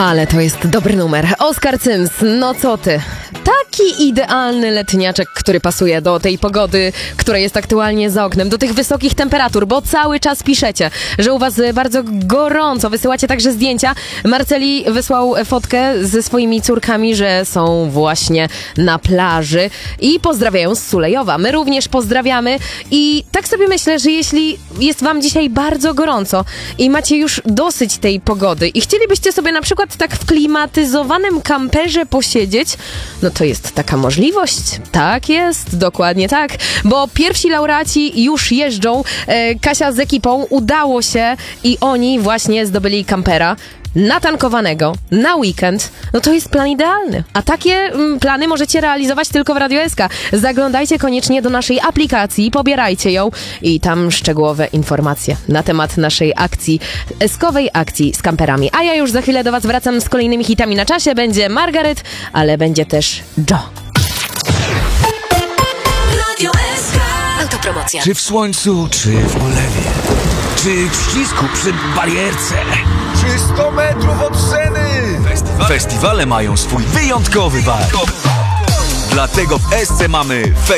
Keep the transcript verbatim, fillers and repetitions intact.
Ale to jest dobry numer. Oskar Cyms, no co ty? Taki idealny letniaczek, który pasuje do tej pogody, która jest aktualnie za oknem, do tych wysokich temperatur, bo cały czas piszecie, że u was bardzo gorąco, wysyłacie także zdjęcia. Marceli wysłał fotkę ze swoimi córkami, że są właśnie na plaży i pozdrawiają z Sulejowa. My również pozdrawiamy i tak sobie myślę, że jeśli jest wam dzisiaj bardzo gorąco i macie już dosyć tej pogody i chcielibyście sobie na przykład tak w klimatyzowanym kamperze posiedzieć, no to jest taka możliwość. Tak jest, dokładnie tak, bo pierwsi laureaci już jeżdżą. E, Kasia z ekipą, udało się i oni właśnie zdobyli kampera natankowanego na weekend. No to jest plan idealny. A takie mm, plany możecie realizować tylko w Radio S K. Zaglądajcie koniecznie do naszej aplikacji, pobierajcie ją i tam szczegółowe informacje na temat naszej akcji, eskowej akcji z kamperami. A ja już za chwilę do was wracam z kolejnymi hitami na czasie. Będzie Margaret, ale będzie też Joe. Radio S K. Autopromocja. Czy w słońcu, czy w polewie, czy w ścisku przy barierce, czy sto metrów od sceny. Festiwale, Festiwale mają swój wyjątkowy vibe. Dlatego w S C mamy